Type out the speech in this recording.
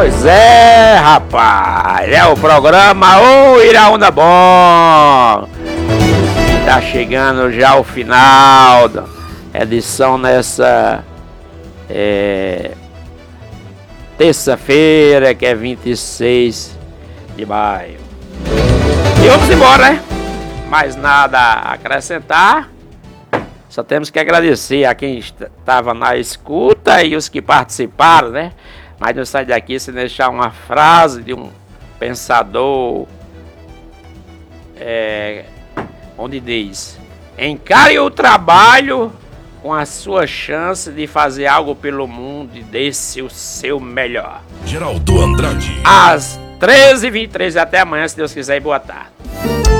Pois é, rapaz, é o programa Ô Iraúna Bom. Tá chegando já o final da edição nessa terça-feira, que é 26 de maio. E vamos embora, né? Mais nada a acrescentar. Só temos que agradecer a quem estava na escuta e os que participaram, né? Mas não sai daqui sem deixar uma frase de um pensador, onde diz: encare o trabalho com a sua chance de fazer algo pelo mundo e dê-se o seu melhor. Geraldo Andrade. Às 13h23, até amanhã, se Deus quiser, e boa tarde.